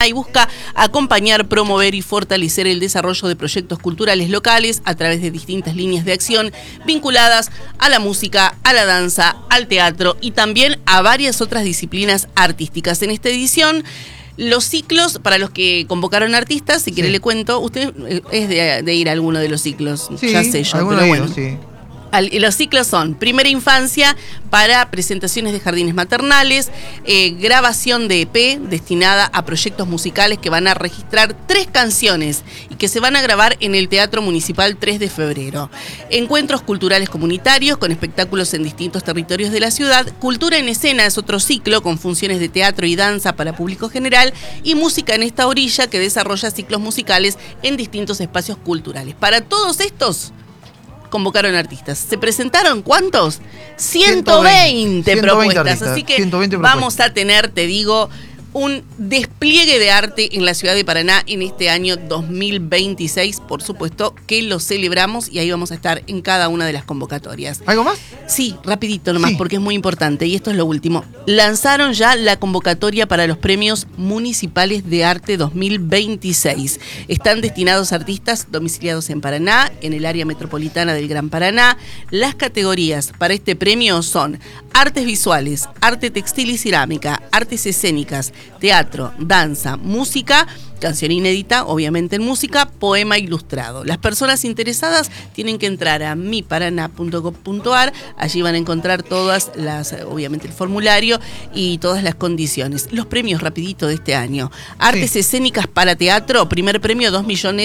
y busca acompañar, promover y fortalecer el desarrollo de proyectos culturales locales a través de distintas líneas de acción vinculadas a la música, a la danza, al teatro y también a varias otras disciplinas artísticas. En esta edición, los ciclos, para los que convocaron artistas, si quiere le cuento, usted es de ir a alguno de los ciclos, ya sé yo, pero bueno. Sí. Los ciclos son primera infancia para presentaciones de jardines maternales, grabación de EP destinada a proyectos musicales que van a registrar 3 canciones y que se van a grabar en el Teatro Municipal 3 de febrero. Encuentros culturales comunitarios con espectáculos en distintos territorios de la ciudad. Cultura en escena es otro ciclo con funciones de teatro y danza para público general y música en esta orilla que desarrolla ciclos musicales en distintos espacios culturales. Para todos estos convocaron artistas. ¿Se presentaron cuántos? 120 propuestas. Artistas, así que vamos a tener, te digo, un despliegue de arte en la ciudad de Paraná en este año 2026. Por supuesto que lo celebramos y ahí vamos a estar en cada una de las convocatorias. ¿Algo más? Sí, rapidito nomás, porque es muy importante y esto es lo último. Lanzaron ya la convocatoria para los premios municipales de arte 2026. Están destinados a artistas domiciliados en Paraná, en el área metropolitana del Gran Paraná. Las categorías para este premio son artes visuales, arte textil y cerámica, artes escénicas, teatro, danza, música, canción inédita, obviamente en música, poema ilustrado. Las personas interesadas tienen que entrar a miparaná.gov.ar, allí van a encontrar todas las, obviamente el formulario y todas las condiciones. Los premios rapidito de este año. Artes escénicas para teatro, primer premio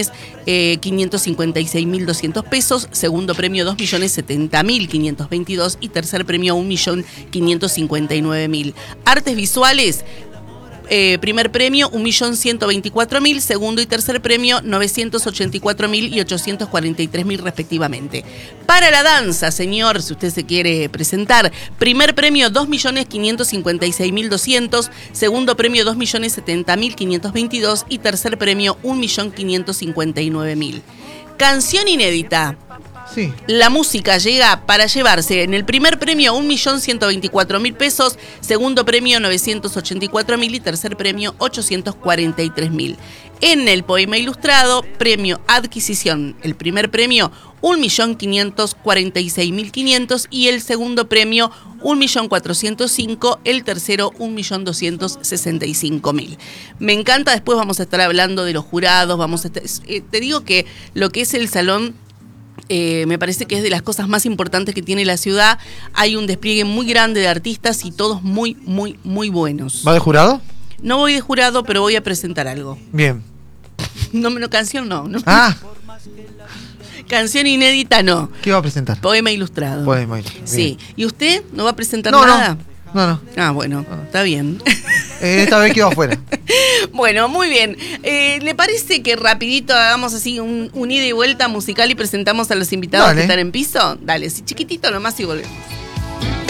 2.556.200 pesos, segundo premio 2.070.522 y tercer premio 1.559.000. Artes visuales, primer premio 1.124.000, segundo y tercer premio 984.000 y 843.000 respectivamente. Para la danza, señor, si usted se quiere presentar, primer premio 2.556.200, segundo premio 2.070.522 y tercer premio 1.559.000. Canción inédita. Sí. La música llega para llevarse en el primer premio 1.124.000 pesos, segundo premio 984.000 y tercer premio 843.000. En el poema ilustrado, premio adquisición, el primer premio 1.546.500 y el segundo premio 1.405.000, el tercero 1.265.000. Me encanta, después vamos a estar hablando de los jurados, te digo que lo que es el salón me parece que es de las cosas más importantes que tiene la ciudad. Hay un despliegue muy grande de artistas y todos muy, muy, muy buenos. ¿Va de jurado? No voy de jurado, pero voy a presentar algo. Bien. Canción no. Canción inédita no. ¿Qué va a presentar? Poema ilustrado. Poema ilustrado. Sí. ¿Y usted no va a presentar nada? No. Ah, bueno, está bien. Esta vez quedó afuera. Bueno, muy bien. ¿Le parece que rapidito hagamos así un ida y vuelta musical y presentamos a los invitados que están en piso? Dale, sí, chiquitito nomás y volvemos.